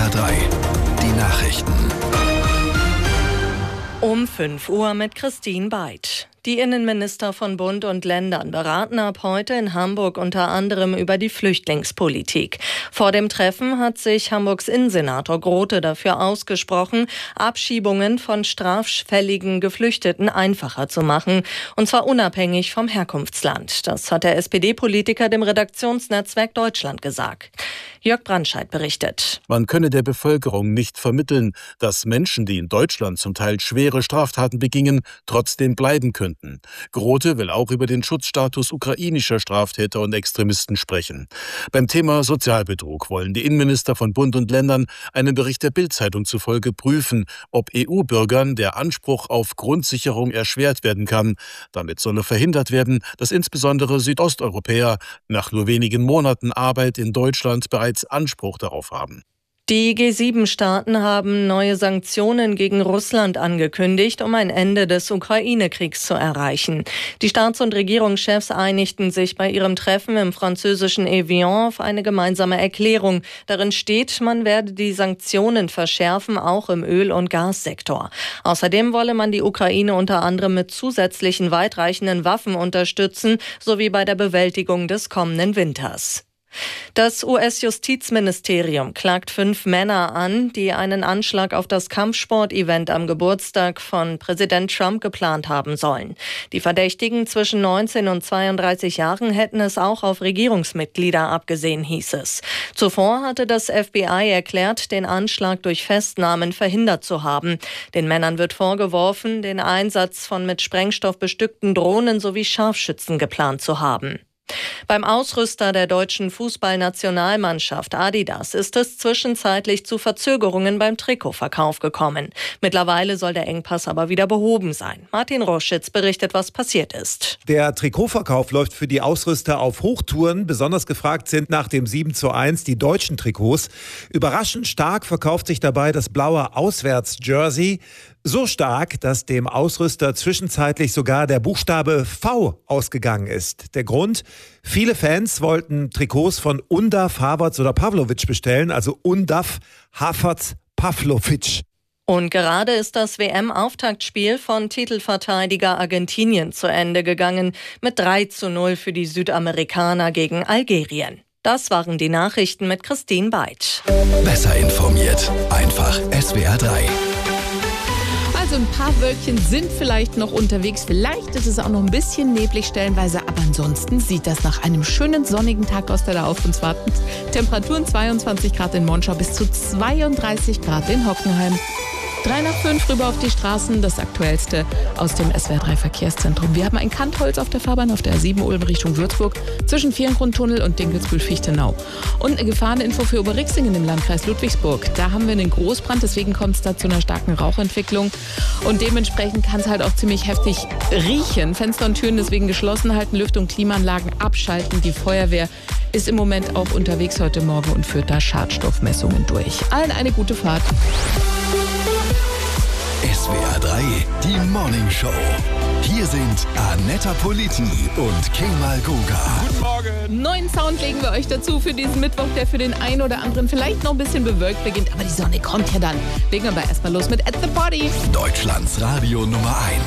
SWR 3, die Nachrichten. Um 5 Uhr mit Christine Beid. Die Innenminister von Bund und Ländern beraten ab heute in Hamburg unter anderem über die Flüchtlingspolitik. Vor dem Treffen hat sich Hamburgs Innensenator Grote dafür ausgesprochen, Abschiebungen von straffälligen Geflüchteten einfacher zu machen, und zwar unabhängig vom Herkunftsland. Das hat der SPD-Politiker dem Redaktionsnetzwerk Deutschland gesagt. Jörg Brandscheid berichtet. Man könne der Bevölkerung nicht vermitteln, dass Menschen, die in Deutschland zum Teil schwere Straftaten begingen, trotzdem bleiben könnten. Grote will auch über den Schutzstatus ukrainischer Straftäter und Extremisten sprechen. Beim Thema Sozialbetrug wollen die Innenminister von Bund und Ländern einem Bericht der Bild-Zeitung zufolge prüfen, ob EU-Bürgern der Anspruch auf Grundsicherung erschwert werden kann. Damit solle verhindert werden, dass insbesondere Südosteuropäer nach nur wenigen Monaten Arbeit in Deutschland bereits Anspruch darauf haben. Die G7-Staaten haben neue Sanktionen gegen Russland angekündigt, um ein Ende des Ukraine-Kriegs zu erreichen. Die Staats- und Regierungschefs einigten sich bei ihrem Treffen im französischen Evian auf eine gemeinsame Erklärung. Darin steht, man werde die Sanktionen verschärfen, auch im Öl- und Gassektor. Außerdem wolle man die Ukraine unter anderem mit zusätzlichen weitreichenden Waffen unterstützen, sowie bei der Bewältigung des kommenden Winters. Das US-Justizministerium klagt 5 Männer an, die einen Anschlag auf das Kampfsport-Event am Geburtstag von Präsident Trump geplant haben sollen. Die Verdächtigen zwischen 19 und 32 Jahren hätten es auch auf Regierungsmitglieder abgesehen, hieß es. Zuvor hatte das FBI erklärt, den Anschlag durch Festnahmen verhindert zu haben. Den Männern wird vorgeworfen, den Einsatz von mit Sprengstoff bestückten Drohnen sowie Scharfschützen geplant zu haben. Beim Ausrüster der deutschen Fußballnationalmannschaft Adidas ist es zwischenzeitlich zu Verzögerungen beim Trikotverkauf gekommen. Mittlerweile soll der Engpass aber wieder behoben sein. Martin Roschitz berichtet, was passiert ist. Der Trikotverkauf läuft für die Ausrüster auf Hochtouren. Besonders gefragt sind nach dem 7:1 die deutschen Trikots. Überraschend stark verkauft sich dabei das blaue Auswärts-Jersey. So stark, dass dem Ausrüster zwischenzeitlich sogar der Buchstabe V ausgegangen ist. Der Grund? Viele Fans wollten Trikots von Undaf, Havertz oder Pavlovic bestellen, also Undaf, Havertz, Pavlovic. Und gerade ist das WM-Auftaktspiel von Titelverteidiger Argentinien zu Ende gegangen, mit 3:0 für die Südamerikaner gegen Algerien. Das waren die Nachrichten mit Christine Beid. Besser informiert, einfach SWR 3. Also ein paar Wölkchen sind vielleicht noch unterwegs. Vielleicht ist es auch noch ein bisschen neblig stellenweise. Aber ansonsten sieht das nach einem schönen sonnigen Tag aus, der da auf uns wartet. Temperaturen 22 Grad in Monschau bis zu 32 Grad in Hockenheim. 3:05 rüber auf die Straßen, das Aktuellste aus dem SWR3 Verkehrszentrum. Wir haben ein Kantholz auf der Fahrbahn auf der A7 Ulm Richtung Würzburg zwischen Vierengrundtunnel und Dinkelsbühl-Fichtenau. Und eine Gefahreninfo für Oberriexingen im Landkreis Ludwigsburg. Da haben wir einen Großbrand, deswegen kommt es da zu einer starken Rauchentwicklung. Und dementsprechend kann es halt auch ziemlich heftig riechen. Fenster und Türen deswegen geschlossen halten, Lüftung, Klimaanlagen abschalten. Die Feuerwehr ist im Moment auch unterwegs heute Morgen und führt da Schadstoffmessungen durch. Allen eine gute Fahrt. SWR 3, die Morning Show. Hier sind Anetta Politi und Kemal Goga. Guten Morgen. Neuen Sound legen wir euch dazu für diesen Mittwoch, der für den einen oder anderen vielleicht noch ein bisschen bewölkt beginnt. Aber die Sonne kommt ja dann. Legen wir aber erstmal los mit At the Party. Deutschlands Radio Nummer 1.